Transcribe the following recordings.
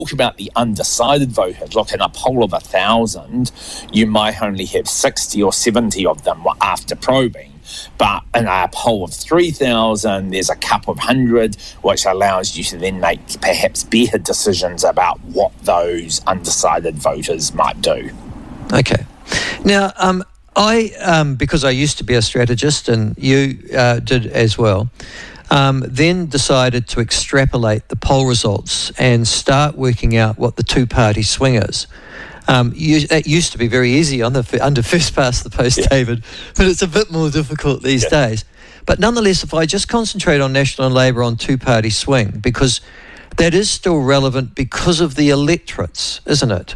about the undecided voters, look, in a poll of 1,000, you might only have 60 or 70 of them after probing. But in a poll of 3,000, there's a couple of hundred, which allows you to then make perhaps better decisions about what those undecided voters might do. Okay. Now, because I used to be a strategist, and you did as well, then decided to extrapolate the poll results and start working out what the two-party swing is. That used to be very easy under first past the post, David, but it's a bit more difficult these days. But nonetheless, if I just concentrate on National and Labour on two-party swing, because that is still relevant because of the electorates, isn't it?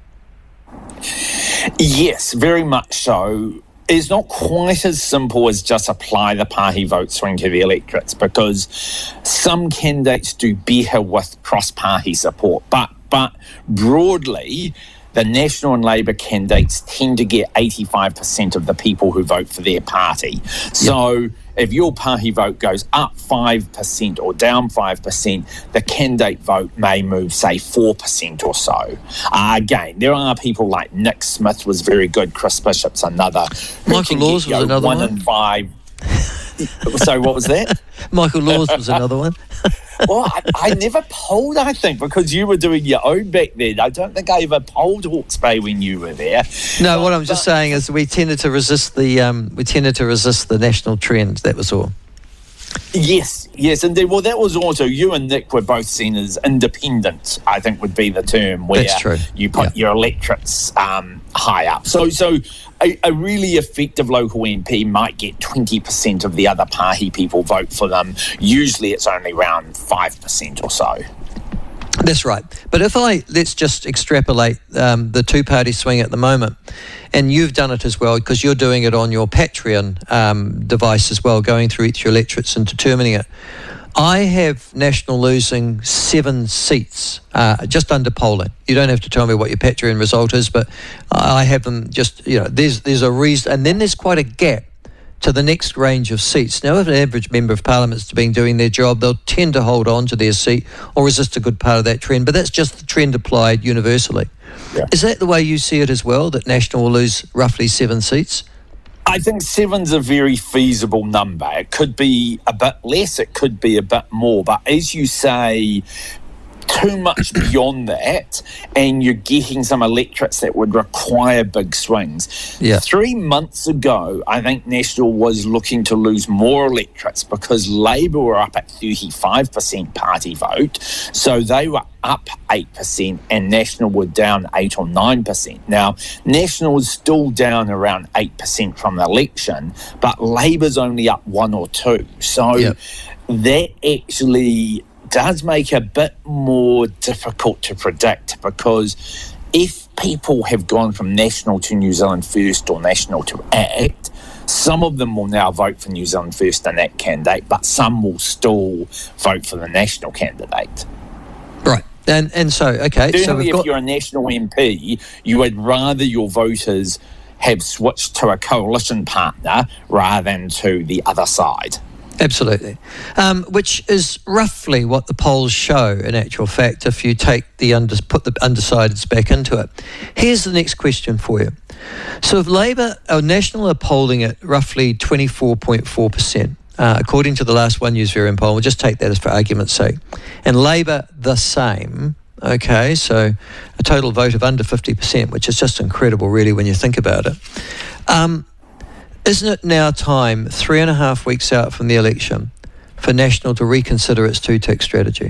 Yes, very much so. It's not quite as simple as just apply the party vote swing to the electorates, because some candidates do better with cross-party support. But broadly, the National and Labour candidates tend to get 85% of the people who vote for their party. So if your party vote goes up 5% or down 5%, the candidate vote may move, say, 4% or so. Again, there are people like Nick Smith was very good, Chris Bishop's another. Michael Laws was another one. 1 in 5. So what was that? Michael Laws was another one. Well, I never polled, I think, because you were doing your own back then. I don't think I ever polled Hawke's Bay when you were there. No, what I'm just saying is we tended to resist the national trend. That was all. Yes, indeed. Well, that was also, you and Nick were both seen as independent, I think would be the term, where That's true. You put your electorates high up. So a really effective local MP might get 20% of the other party people vote for them. Usually it's only around 5% or so. That's right. But let's just extrapolate the two-party swing at the moment, and you've done it as well because you're doing it on your Patreon device as well, going through each electorates and determining it. I have National losing 7 seats just under polling. You don't have to tell me what your Patreon result is, but I have them just, there's a reason, and then there's quite a gap to the next range of seats. Now, if an average member of Parliament's been doing their job, they'll tend to hold on to their seat or resist a good part of that trend, but that's just the trend applied universally. Yeah. Is that the way you see it as well, that National will lose roughly 7 seats? I think 7's a very feasible number. It could be a bit less, it could be a bit more, but as you say, too much beyond that, and you're getting some electorates that would require big swings. Yeah. 3 months ago, I think National was looking to lose more electorates because Labour were up at 35% party vote, so they were up 8% and National were down 8 or 9%. Now, National is still down around 8% from the election, but Labour's only up 1 or 2. So that actually does make it a bit more difficult to predict, because if people have gone from National to New Zealand First or National to ACT, some of them will now vote for New Zealand First and ACT candidate, but some will still vote for the National candidate. Right. And so, okay. Certainly if you're a National MP, you would rather your voters have switched to a coalition partner rather than to the other side. Absolutely. Which is roughly what the polls show, in actual fact, if you take put the undecideds back into it. Here's the next question for you. So if Labour or National are polling at roughly 24.4%, according to the last One News Varian poll, we'll just take that as for argument's sake, and Labour the same, okay, so a total vote of under 50%, which is just incredible, really, when you think about it. Isn't it now time, 3.5 weeks out from the election, for National to reconsider its two-tick strategy?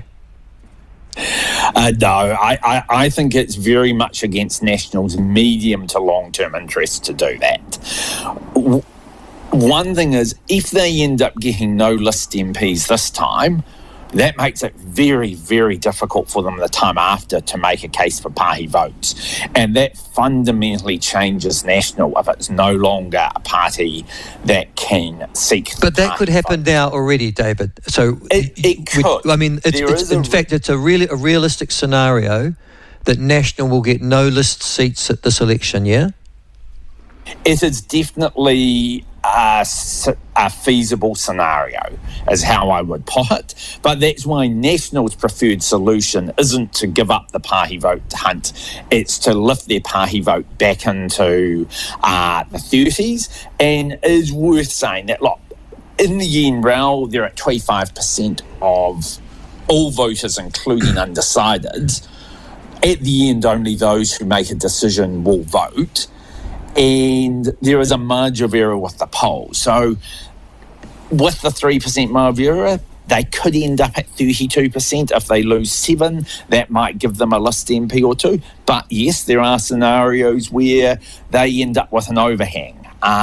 No, I think it's very much against National's medium to long-term interest to do that. One thing is, if they end up getting no list MPs this time, that makes it very, very difficult for them the time after to make a case for party votes. And that fundamentally changes National if it's no longer a party that can seek. But that could happen now already, David. So it could. I mean, in fact, it's a realistic scenario that National will get no list seats at this election, yeah? It is definitely a feasible scenario, is how I would put it. But that's why National's preferred solution isn't to give up the Pāhi vote hunt. It's to lift their Pāhi vote back into the 30s. And is worth saying that, look, in the end, Rao, they're at 25% of all voters, including undecideds. At the end, only those who make a decision will vote. And there is a margin of error with the poll. So with the 3% margin of error, they could end up at 32%. If they lose 7, that might give them a list MP or 2. But yes, there are scenarios where they end up with an overhang.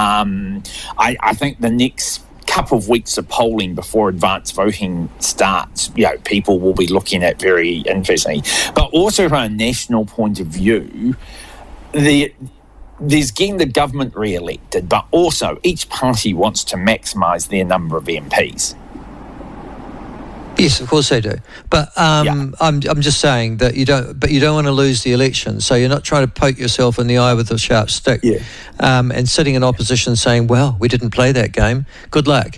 I think the next couple of weeks of polling before advanced voting starts, people will be looking at very interesting. But also from a national point of view, there's getting the government re-elected, but also each party wants to maximise their number of MPs. Yes, of course they do. But I'm just saying that you don't want to lose the election. So you're not trying to poke yourself in the eye with a sharp stick. Yeah. And sitting in opposition saying, well, we didn't play that game. Good luck.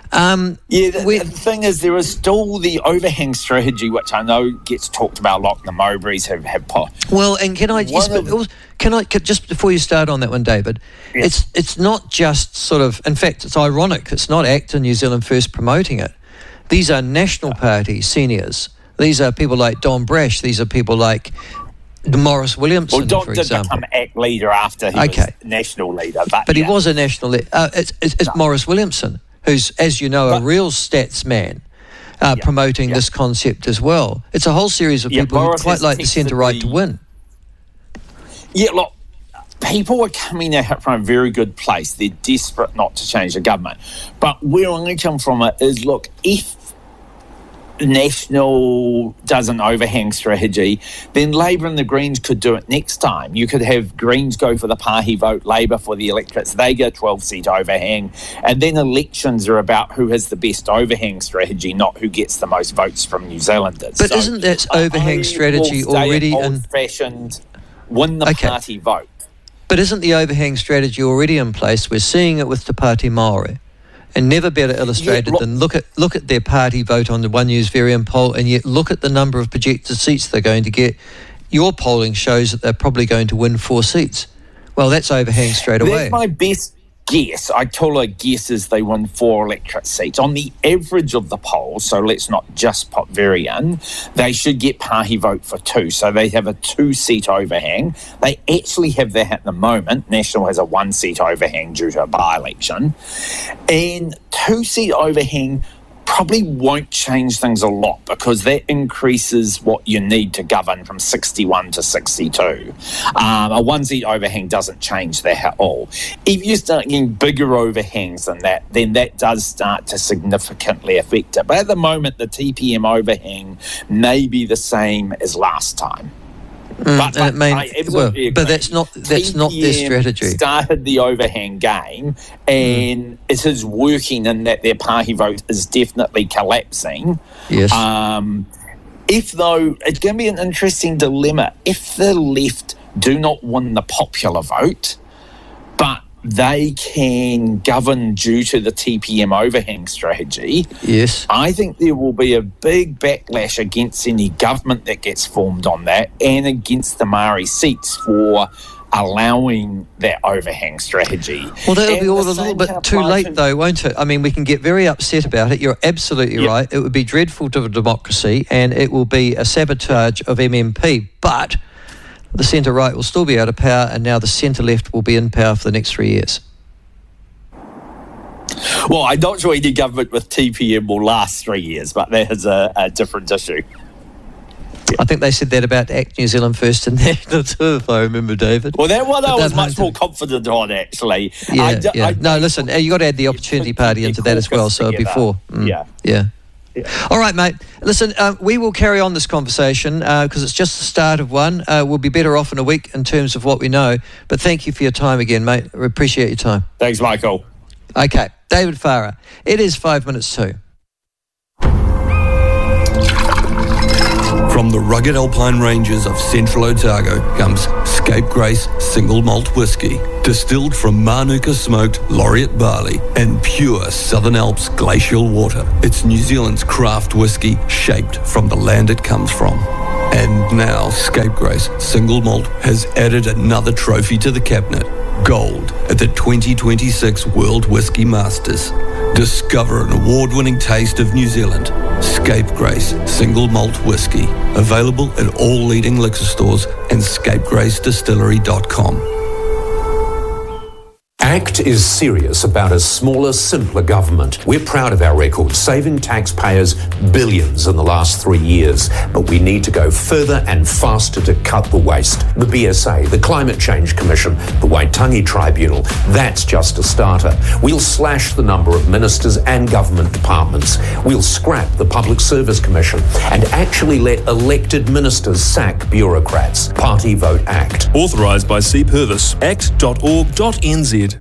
The thing is, there is still the overhang strategy, which I know gets talked about a lot. The Mowbrays have put. Well, and can I just before you start on that one, David? Yeah. It's not just sort of. In fact, it's ironic. It's not ACT New Zealand First promoting it. These are National Party seniors. These are people like Don Brash. These are people like Morris Williamson, well, Don for did example. Become ACT leader after he was national leader. But he was a national leader. It's Morris Williamson, who's, as you know, a real stats man, promoting this concept as well. It's a whole series of people who quite like the centre-right to win. Yeah, look, people are coming at it from a very good place. They're desperate not to change the government. But where I come from it is, look, if National does an overhang strategy, then Labour and the Greens could do it next time. You could have Greens go for the Pāhi vote, Labour for the electorates. They get a 12-seat overhang. And then elections are about who has the best overhang strategy, not who gets the most votes from New Zealanders. But isn't that overhang strategy already old-fashioned, win the party vote? But isn't the overhang strategy already in place? We're seeing it with Te Pāti Māori. And never better illustrated than look at their party vote on the One News Varian poll, and yet look at the number of projected seats they're going to get. Your polling shows that they're probably going to win 4 seats. Well, that's overhang straight away. That's my best guess. I totally guess is they win 4 electorate seats. On the average of the poll, so let's not just put Varian, they should get Pāhi vote for 2. So they have a 2-seat overhang. They actually have that at the moment. National has a 1-seat overhang due to a by-election. And 2-seat overhang probably won't change things a lot because that increases what you need to govern from 61 to 62. A 1-seat overhang doesn't change that at all. If you start getting bigger overhangs than that, then that does start to significantly affect it. But at the moment, the TPM overhang may be the same as last time. But that's not their strategy. Started the overhang game, and it is working in that their Pāhi vote is definitely collapsing. Yes. It's going to be an interesting dilemma. If the left do not win the popular vote, but they can govern due to the TPM overhang strategy, yes, I think there will be a big backlash against any government that gets formed on that and against the Māori seats for allowing that overhang strategy. Well, that'll be all a little bit too late, though, won't it? I mean, we can get very upset about it. You're absolutely right. It would be dreadful to democracy, and it will be a sabotage of MMP, but the centre-right will still be out of power, and now the centre-left will be in power for the next 3 years. Well, I'm not sure any government with TPM will last 3 years, but that is a different issue. I think they said that about ACT New Zealand First and National too, if I remember, David. Well, that one I was much more confident on, actually. No, listen, you got to add the Opportunity Party into that as well, so before. Yeah. All right, mate. Listen, we will carry on this conversation because it's just the start of one. We'll be better off in a week in terms of what we know. But thank you for your time again, mate. We appreciate your time. Thanks, Michael. Okay, David Farah. It is 5 minutes to. From the rugged alpine ranges of central Otago comes Scapegrace Single Malt Whisky, distilled from Manuka smoked laureate barley and pure Southern Alps glacial water. It's New Zealand's craft whisky shaped from the land it comes from. And now Scapegrace Single Malt has added another trophy to the cabinet, gold at the 2026 World Whisky Masters. Discover an award-winning taste of New Zealand. Scapegrace Single Malt Whisky. Available at all leading liquor stores and scapegracedistillery.com. ACT is serious about a smaller, simpler government. We're proud of our record, saving taxpayers billions in the last 3 years. But we need to go further and faster to cut the waste. The BSA, the Climate Change Commission, the Waitangi Tribunal, that's just a starter. We'll slash the number of ministers and government departments. We'll scrap the Public Service Commission and actually let elected ministers sack bureaucrats. Party Vote ACT. Authorised by C. Purvis. act.org.nz.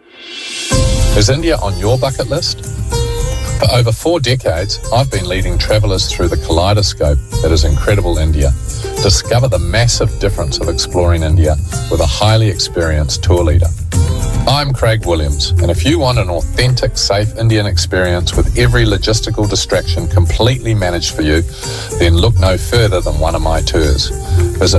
Is India on your bucket list? For over 4 decades, I've been leading travellers through the kaleidoscope that is incredible India. Discover the massive difference of exploring India with a highly experienced tour leader. I'm Craig Williams, and if you want an authentic, safe Indian experience with every logistical distraction completely managed for you, then look no further than one of my tours. Visit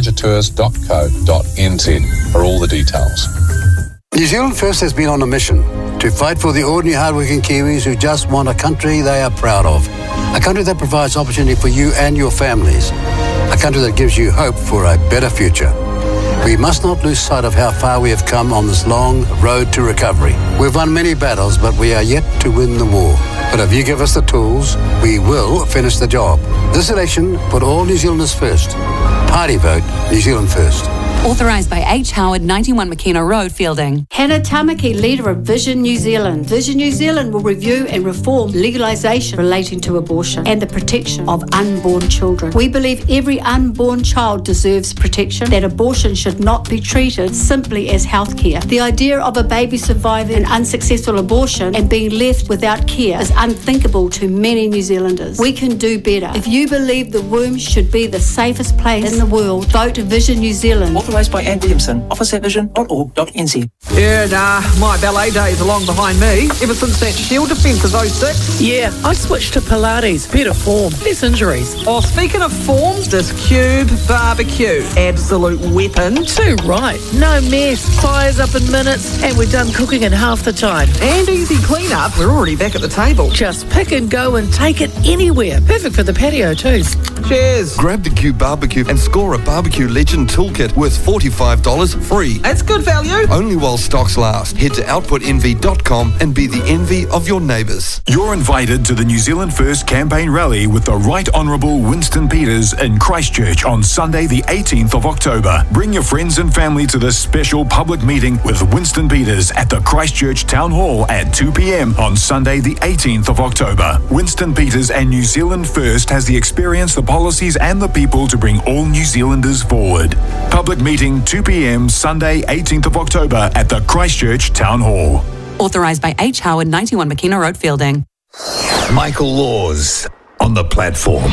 maharajatours.co.nz for all the details. New Zealand First has been on a mission to fight for the ordinary hardworking Kiwis who just want a country they are proud of. A country that provides opportunity for you and your families. A country that gives you hope for a better future. We must not lose sight of how far we have come on this long road to recovery. We've won many battles, but we are yet to win the war. But if you give us the tools, we will finish the job. This election, put all New Zealanders first. Party vote, New Zealand First. Authorised by H. Howard, 91 Makina Road, Fielding. Hannah Tamaki, leader of Vision New Zealand. Vision New Zealand will review and reform legalisation relating to abortion and the protection of unborn children. We believe every unborn child deserves protection, that abortion should not be treated simply as healthcare. The idea of a baby surviving an unsuccessful abortion and being left without care is unthinkable to many New Zealanders. We can do better. If you believe the womb should be the safest place in the world, vote Vision New Zealand. Authorised by Anne Williamson, officevision.org.nz. Yeah, my ballet days are long behind me. Ever since that Shield defence of 06. Yeah, I switched to Pilates. Better form, less injuries. Oh, speaking of form, this Cube barbecue. Absolute weapon. Too right. No mess. Fires up in minutes. And we're done cooking in half the time. And easy clean-up. We're already back at the table. Just pick and go and take it anywhere. Perfect for the patio too. Cheers. Grab the Cube barbecue and score a barbecue legend toolkit worth $45 free. That's good value. Only while stocks last. Head to outputenvy.com and be the envy of your neighbours. You're invited to the New Zealand First campaign rally with the Right Honourable Winston Peters in Christchurch on Sunday the 18th of October. Bring your friends and family to this special public meeting with Winston Peters at the Christchurch Town Hall at 2 p.m. on Sunday the 18th of October. Winston Peters and New Zealand First has the experience, the policies and the people to bring all New Zealanders forward. Public meeting 2 p.m. Sunday 18th of October at the Christchurch Town Hall. Authorised by H. Howard, 91 Makina Road, Fielding. Michael Laws on the platform.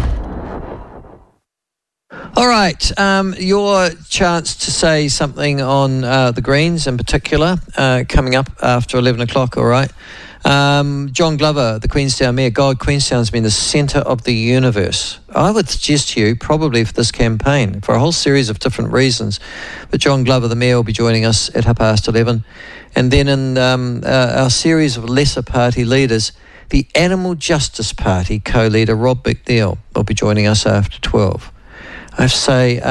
All right, your chance to say something on the Greens in particular, coming up after 11 o'clock, all right? John Glover, the Queenstown Mayor. God, Queenstown's been the centre of the universe. I would suggest to you, probably for this campaign, for a whole series of different reasons. But John Glover, the Mayor, will be joining us at 11:30. And then in our series of lesser party leaders, the Animal Justice Party co-leader, Rob McNeil, will be joining us after 12. I have to say,